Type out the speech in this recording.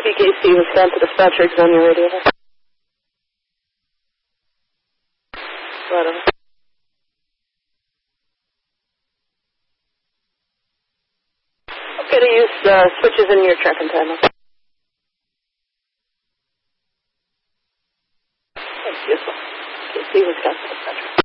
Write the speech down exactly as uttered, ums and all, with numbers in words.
P K C, Wisconsin dispatcher, on your radio. Right on. Okay, to use uh, switches in your track and time. Thanks, useful. K C, Wisconsin dispatcher.